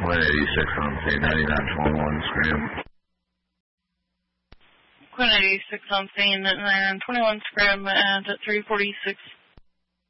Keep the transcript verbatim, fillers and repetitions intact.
one eighty-six on C, ninety-nine twenty-one, Scram. Quinn eighty-six on scene at nine twenty-one Scram and at three forty-six